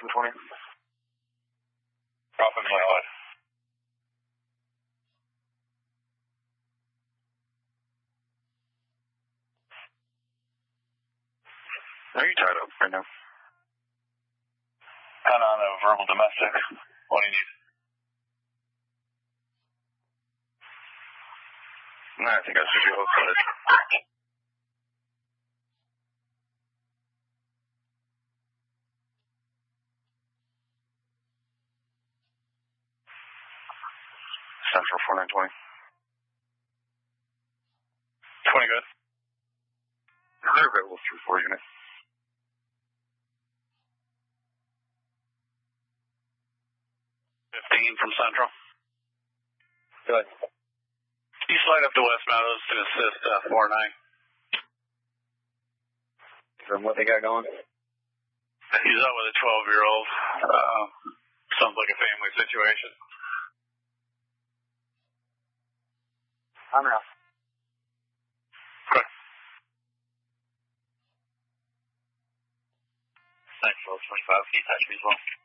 720. Drop him pilot. Are you tied up right now? Kind of on a verbal domestic. What do you need? No, I think I should be hosted. Central 4920. 20 good. They're available through 4 units. 15 from Central. Good. You slide up to West Meadows to assist 4-9. From what they got going? He's out with a 12-year-old. Sounds like a family situation. I'm out. Okay. Central 25 feet, touch me as well.